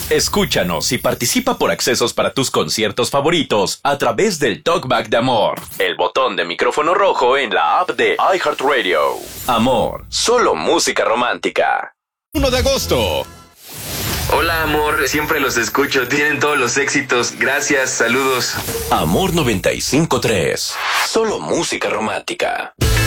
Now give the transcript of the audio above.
Escúchanos y participa por accesos para tus conciertos favoritos a través del Talkback de Amor, el botón de micrófono rojo en la app de iHeartRadio. Amor, solo música romántica. 1 de agosto. Hola, amor, siempre los escucho, tienen todos los éxitos, gracias, saludos. Amor 95.3, solo música romántica.